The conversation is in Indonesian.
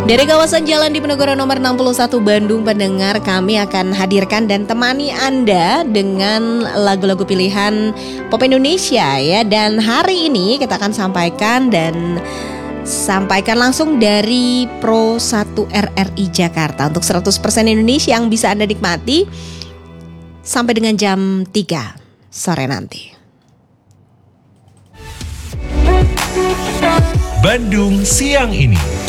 Dari kawasan Jalan Diponegoro nomor 61 Bandung, pendengar, kami akan hadirkan dan temani Anda dengan lagu-lagu pilihan pop Indonesia ya. Dan hari ini kita akan sampaikan langsung dari Pro 1 RRI Jakarta untuk 100% Indonesia yang bisa Anda nikmati sampai dengan jam 3 sore nanti. Bandung siang ini.